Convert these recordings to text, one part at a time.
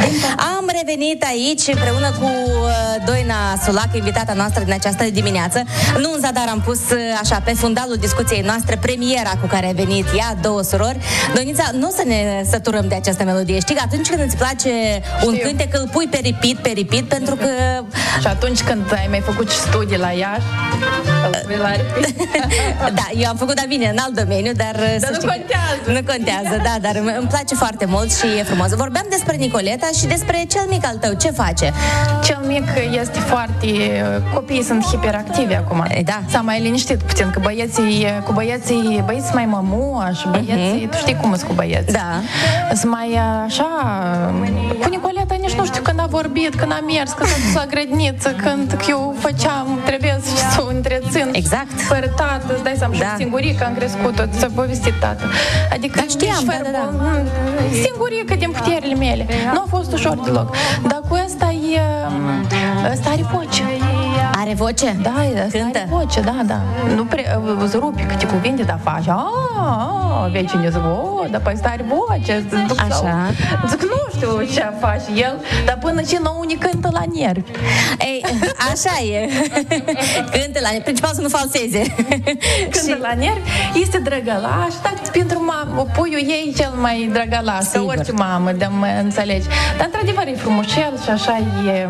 Am revenit aici împreună cu Doina Sulac, invitata noastră din această dimineață. Nu în zadar am pus așa pe fundalul discuției noastre premiera cu care a venit ea, Două surori. Donița, nu o să ne săturăm de această melodie. Știi că atunci când îți place un cântec, îl pui pe repeat, pentru că... Și atunci când ai mai făcut și studii la Iași, îl pui la repeat. Da, eu am făcut, dar bine, în alt domeniu, dar să nu contează. Nu contează, da, dar îmi place foarte mult și e frumos. Vorbeam despre Nicoleta și despre cel mic al tău. Ce face? Cel mic este foarte... Copiii sunt hiperactivi acum. Da. S-a mai liniștit puțin, că băieții mai mămuași, băieții, tu știi cum sunt cu băieți. Da. Sunt mai așa... Cu Nicoleta nici nu știu când a vorbit, când a mers, când s-a dus la grădiniță, când eu făceam, trebuie să o întrețin. Exact. Fără tată, îți dai seama, și singurică am crescut-o, ți-a povestit tată. Adică știam, da. Singurică din puterile mele. Nu a fost ușor deloc. Dar cu ăsta are voce. Are voce? Da, are voce, da. Nu îți rupi câte cuvinte, dar faci. Vecinii zic, dar păi ăsta are voce. Așa. Zic, nu știu ce face el, dar până și nouă unii cântă la nervi. Ei, așa e. Cântă la nervi, principal să nu falseze. Cântă la nervi, este drăgălaș, dar pentru puiul ei cel mai drăgălaș, că orice mamă de mă înțelegi. Dar într-adevăr e frumușel și așa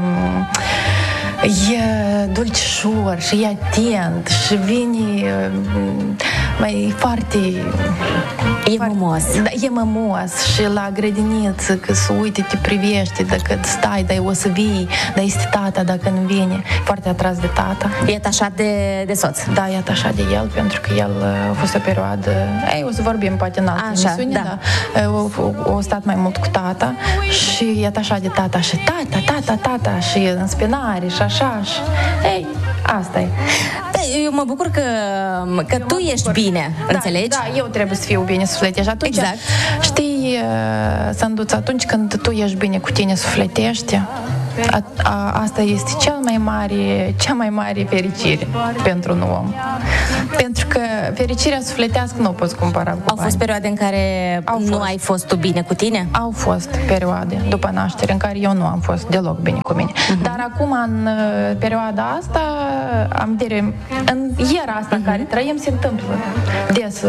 e dulcișor și e atent și vine mai foarte... E mămos. Da, e mămos și la grădiniță, că să uite, te privește, dacă stai, dar o să vii, dar este tata dacă nu vine. Foarte atras de tata. E atașat de soț. Da, e atașat de el, pentru că el a fost o perioadă... o să vorbim poate în altă emisiune, da. O stat mai mult cu tata și e atașat de tata și tata și în spinare și așa și... Asta e. Eu mă bucur că tu ești bine, înțelegi? Da, eu trebuie să fiu bine sufletești. Atunci, exact. Știi, Sânduț, atunci când tu ești bine cu tine sufletești, asta este cea mai mare fericire pentru un om. Pentru că fericirea sufletească nu o poți cumpăra cu bani. Au fost perioade în care nu ai fost tu bine cu tine? Au fost perioade după naștere în care eu nu am fost deloc bine cu mine. Dar acum, în perioada asta, în era asta în care trăim, se întâmplă des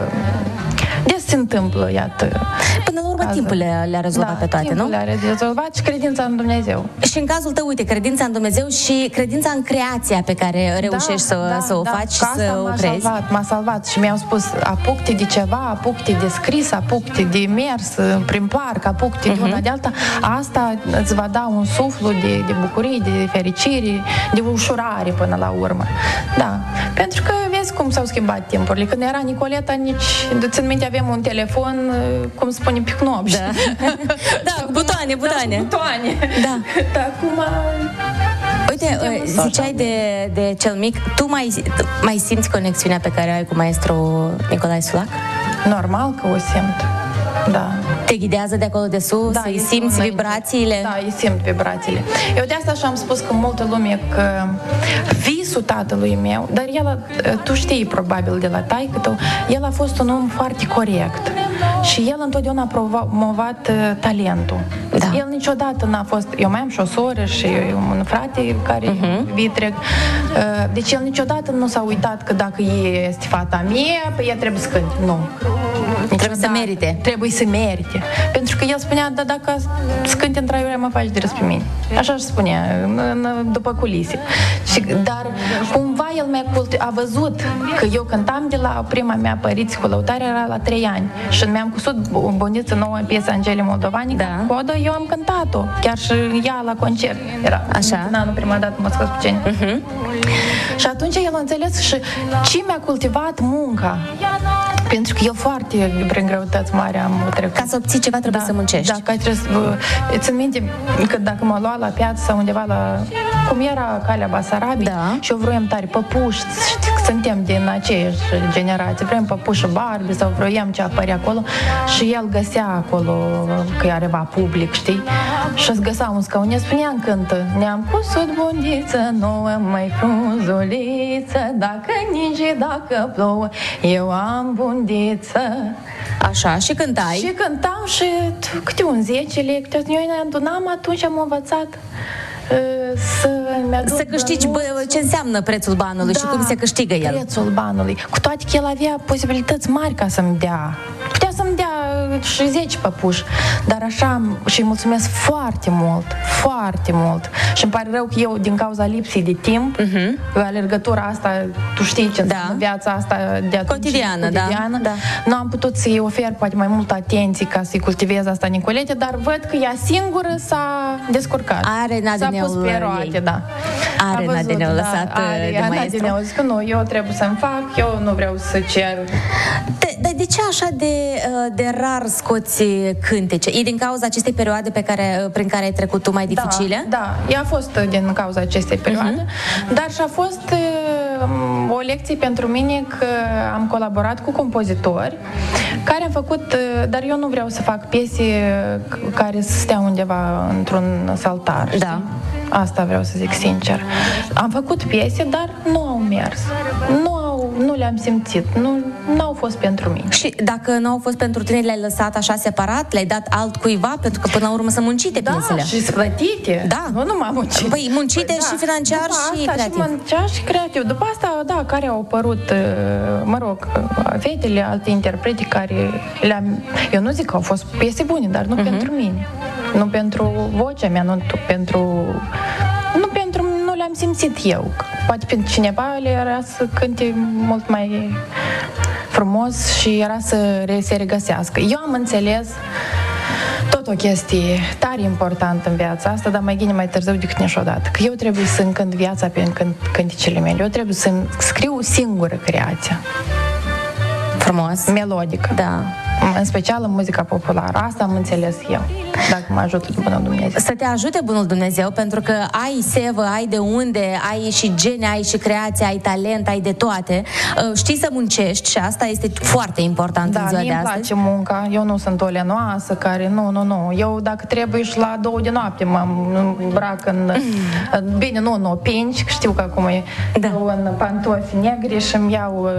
se întâmplă, iată. Până la urmă, timpul le-a rezolvat pe toate, nu? Le-a rezolvat și credința în Dumnezeu. Și în cazul tău, uite, credința în Dumnezeu și credința în creația pe care reușești să o faci și să o crezi. M-a salvat și mi-au spus, apuc-te de ceva, apuc-te de scris, apuc-te de mers prin parc, apuc-te de una de alta. Asta îți va da un suflu de bucurie, de fericire, de ușurare până la urmă. Da, pentru că vezi cum s-au schimbat timpurile. Când era Nicoleta, țin minte, aveam un telefon, cum spune, pe knopș. Da, da, cu butoane. Da. Dar acum... Uite, ziceai de cel mic, tu mai simți conexiunea pe care o ai cu maestru Nicolae Sulac? Normal că o simt, da. Te ghidează de acolo de sus? Da, îi simți vibrațiile? Da, îi simt vibrațiile. Eu de asta și-am spus că multă lume că visul tatălui meu, dar el, tu știi probabil de la taică tău, el a fost un om foarte corect. Și el întotdeauna a promovat talentul. Da. El niciodată n-a fost... Eu mai am și o soră și un frate care vitreg. Deci el niciodată nu s-a uitat că dacă este fata mea, păi ea trebuie să cânte. Nu. Trebuie să merite. Trebuie să merite. Pentru că el spunea, da, dacă scânti într-aiurea, mă faci de râs pe mine. Așa își spunea, după culise. Dar cumva el a văzut că eu cântam de la prima mea păriți cu lăutare, era la 3 ani. Și mi-am cusut buniță nouă piesă Angele Moldovani, codă, eu am cântat-o. Chiar și ea la concert era. Așa. În anul prima dată mă scos pe Și atunci el a înțeles și ce mi-a cultivat munca. Pentru că eu foarte prin greutăți mari am trecut. Ca să obții ceva trebuie să muncești. Da, că trebuie să... Țin minte că dacă mă lua la piață sau undeva la... Cum era calea Basarabiei și eu vroiam tare păpuși, știi că suntem din aceeași generație, vroiam păpuși Barbie sau vroiam ce apărea acolo și el găsea acolo că areva public, știi? Și-ți găsa un scaun, ne spunea în cântă: ne-am pus o bundiță nouă, mai frunzuliță, dacă ninge, dacă plouă, eu am bundiță. Așa, și cântai. Și cântam și câte un 10 lecții. Eu ne adunam, atunci am învățat să câștigi ce înseamnă prețul banului și cum se câștigă el. Prețul banului. Cu toate că el avea posibilități mari ca să-mi dea. Putea să-mi dea și 10 păpuși. Dar așa, și îi mulțumesc foarte mult, foarte mult. Și îmi pare rău că eu, din cauza lipsii de timp, alergătura asta, tu știi ce înseamnă viața asta de cotidiană, da. Nu am putut să-i ofer poate mai multă atenție ca să-i cultivez asta Nicolete, dar văd că ea singură s-a descurcat. Are Nadineul ei. Da. Are Nadineul lăsat de maestru. Nadineul zic că nu, eu trebuie să-mi fac, eu nu vreau să cer. Dar de ce așa de rar scoți cântece? E din cauza acestei perioade prin care ai trecut tu mai dificile? Da, ea a fost din cauza acestei perioade, dar și a fost o lecție pentru mine că am colaborat cu compozitori care am făcut, dar eu nu vreau să fac piese care să stea undeva într-un saltar. Da. Asta vreau să zic sincer. Am făcut piese, dar nu au mers. Nu le-am simțit. Nu au fost pentru mine. Și dacă nu au fost pentru tine, le-ai lăsat așa separat? Le-ai dat altcuiva? Pentru că până la urmă sunt muncite piesele. Da, și plătite. Da. Nu numai muncite. Păi muncite și financiar și creativ. Și financiar și creativ. După asta, da, care au apărut, mă rog, fetele, alte interprete care le-am... Eu nu zic că au fost piese bune, dar nu pentru mine. Nu pentru vocea mea, nu le-am simțit eu. Poate pentru cineva le era să cânte mult mai frumos și era să se regăsească. Eu am înțeles tot o chestie tare importantă în viața asta, dar mai gine mai târziu decât niciodată. Că eu trebuie să-mi cânt viața prin cântecele mele. Eu trebuie să-mi scriu singură creația. Frumos. Melodică. Da. În special în muzica populară. Asta am înțeles eu, dacă mă ajută Bunul Dumnezeu. Să te ajute Bunul Dumnezeu, pentru că ai sevă, ai de unde, ai și gene, ai și creație, ai talent, ai de toate. Știi să muncești și asta este foarte important în ziua de astăzi. Da, place munca. Eu nu sunt o lenoasă care, nu. Eu dacă trebuie și la 2 de noapte mă îmbrac în... Bine, nu, pinci, că știu că acum e în pantofi negri și îmi iau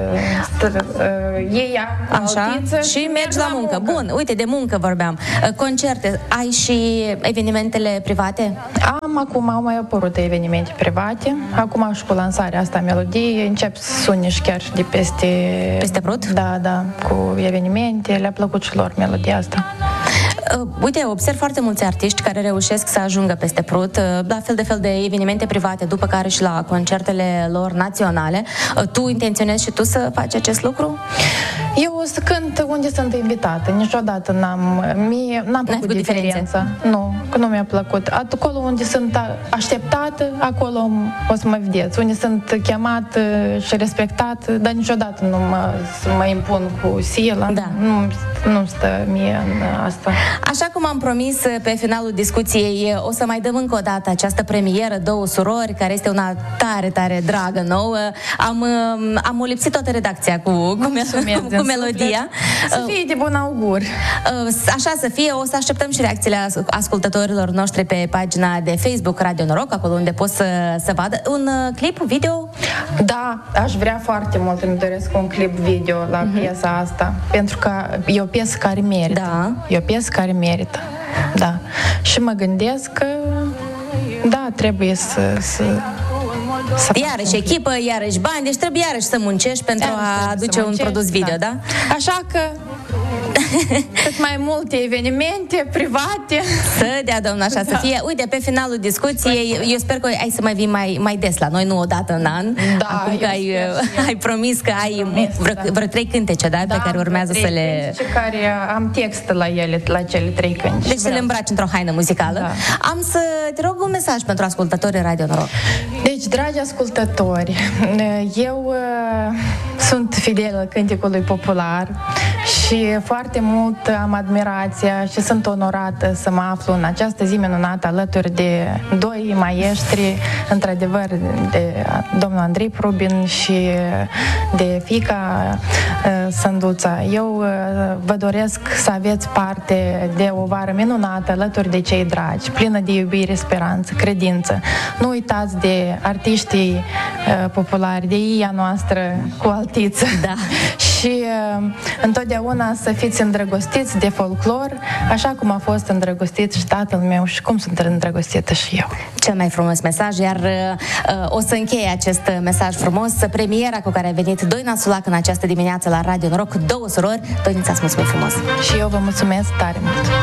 așa, și mergi la muncă. Bun, uite, de muncă vorbeam. Concerte, ai și evenimentele private? Am mai apărut evenimente private. Acum și cu lansarea asta melodiei încep să suni și chiar de peste Prut? Da, cu evenimente. Le-a plăcut și lor melodia asta. Uite, observ foarte mulți artiști care reușesc să ajungă peste Prut la fel de evenimente private, după care și la concertele lor naționale. Tu intenționezi și tu să faci acest lucru? Eu o să cânt unde sunt invitată. Niciodată n-am făcut diferența. Nu, că nu mi-a plăcut. Acolo unde sunt așteptată, acolo o să mă vedeți. Unde sunt chemată și respectată, dar niciodată nu mă impun cu sila. Da. Nu stă mie în asta. Așa cum am promis pe finalul discuției, o să mai dăm încă o dată această premieră, Două surori, care este una tare, tare dragă nouă. Am lipsit toată redacția cu melodia. Să fie de bun augur. Așa să fie. O să așteptăm și reacțiile ascultătorilor noștri pe pagina de Facebook Radio Noroc, acolo unde pot să vadă un clip video. Da, aș vrea foarte mult, îmi doresc un clip video la piesa asta, pentru că e o piesă care merită. Da. E o piesă care merită. Da. Și mă gândesc că trebuie să iarăși echipă, iarăși bani, deci trebuie iarăși să muncești pentru a aduce un produs video, da? Așa că cât mai multe evenimente private. Să dea, Domnul, așa să fie. Uite, pe finalul discuției, eu sper că ai să mai vii mai des la noi, nu o dată în an. Da, acum că ai promis că ai vreo 3 cântece, da? Pe care urmează să le... care am text la ele, la cele 3 cântece. Deci să le îmbraci într-o haină muzicală. Da. Am să te rog un mesaj pentru ascultătorii Radio Noroc. Deci, dragi ascultători, eu sunt fidelă cântecului popular și foarte mult am admirația și sunt onorată să mă aflu în această zi minunată alături de doi maestri, într-adevăr, de domnul Andrei Prubin și de fiica Sânduța. Eu vă doresc să aveți parte de o vară minunată alături de cei dragi, plină de iubire, speranță, credință. Nu uitați de artiștii populari, de ea noastră cu altiță. Da. Și întotdeauna să fiți îndrăgostiți de folclor, așa cum a fost îndrăgostit și tatăl meu și cum sunt îndrăgostită și eu. Cel mai frumos mesaj, iar o să încheie acest mesaj frumos. Premiera cu care a venit Doina Sulac în această dimineață la Radio Noroc, două surori. Doinița, îți mulțumim frumos! Și eu vă mulțumesc tare mult!